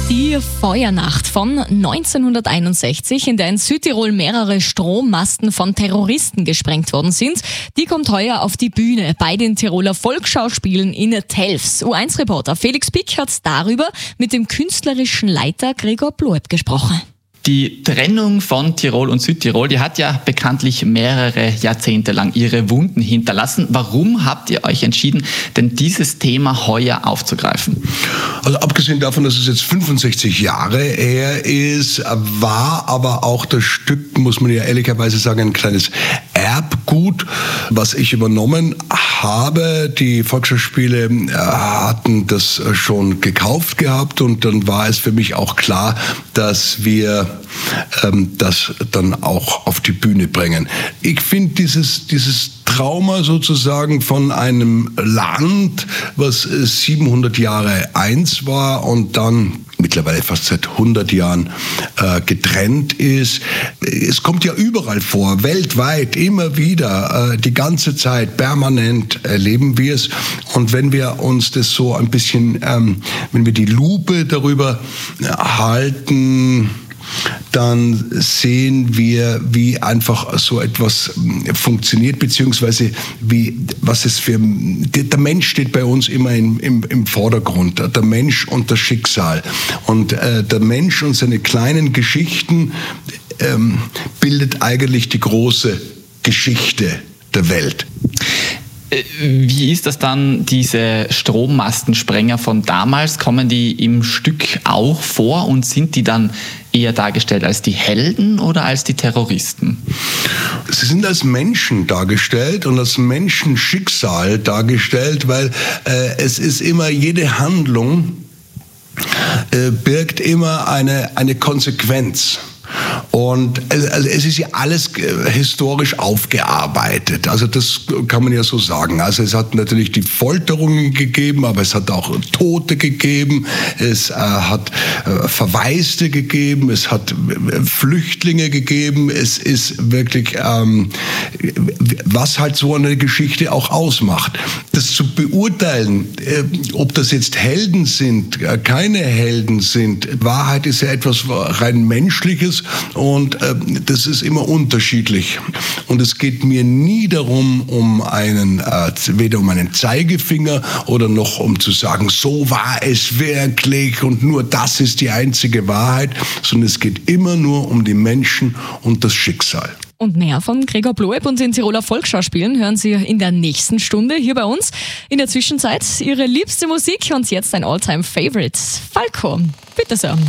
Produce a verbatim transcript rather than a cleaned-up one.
Die Feuernacht von neunzehnhunderteinundsechzig, in der in Südtirol mehrere Strommasten von Terroristen gesprengt worden sind, die kommt heuer auf die Bühne bei den Tiroler Volksschauspielen in Telfs. U eins Reporter Felix Pick hat darüber mit dem künstlerischen Leiter Gregor Bloeb gesprochen. Die Trennung von Tirol und Südtirol, die hat ja bekanntlich mehrere Jahrzehnte lang ihre Wunden hinterlassen. Warum habt ihr euch entschieden, denn dieses Thema heuer aufzugreifen? Also abgesehen davon, dass es jetzt fünfundsechzig Jahre her ist, war aber auch das Stück, muss man ja ehrlicherweise sagen, ein kleines Erbgut, was ich übernommen habe. Die Volksschauspiele hatten das schon gekauft gehabt und dann war es für mich auch klar, dass wir ähm, das dann auch auf die Bühne bringen. Ich finde dieses, dieses Trauma sozusagen von einem Land, was siebenhundert Jahre eins war und dann mittlerweile fast seit hundert Jahren äh, getrennt ist. Es kommt ja überall vor, weltweit, immer wieder, äh, die ganze Zeit, permanent erleben wir es. Und wenn wir uns das so ein bisschen, ähm, wenn wir die Lupe darüber halten, dann sehen wir, wie einfach so etwas funktioniert, beziehungsweise wie, was es für, der Mensch steht bei uns immer im, im, im Vordergrund, der Mensch und das Schicksal. Und äh, der Mensch und seine kleinen Geschichten ähm, bildet eigentlich die große Geschichte der Welt. Wie ist das dann, diese Strommastensprenger von damals? Kommen die im Stück auch vor und sind die dann eher dargestellt als die Helden oder als die Terroristen? Sie sind als Menschen dargestellt und als Menschenschicksal dargestellt, weil äh, es ist immer, jede Handlung äh, birgt immer eine, eine Konsequenz. Und also es ist ja alles historisch aufgearbeitet, also das kann man ja so sagen. Also es hat natürlich die Folterungen gegeben, aber es hat auch Tote gegeben, es äh, hat äh, Verwaiste gegeben, es hat äh, Flüchtlinge gegeben, es ist wirklich, ähm, was halt so eine Geschichte auch ausmacht. Das zu beurteilen, äh, ob das jetzt Helden sind, äh, keine Helden sind, Wahrheit ist ja etwas rein Menschliches. Und äh, das ist immer unterschiedlich. Und es geht mir nie darum, um einen, äh, weder um einen Zeigefinger oder noch um zu sagen, so war es wirklich und nur das ist die einzige Wahrheit, sondern es geht immer nur um die Menschen und das Schicksal. Und mehr von Gregor Bloeb und den Tiroler Volksschauspielen hören Sie in der nächsten Stunde hier bei uns. In der Zwischenzeit Ihre liebste Musik und jetzt ein All-Time-Favorite, Falco. Bitte sehr.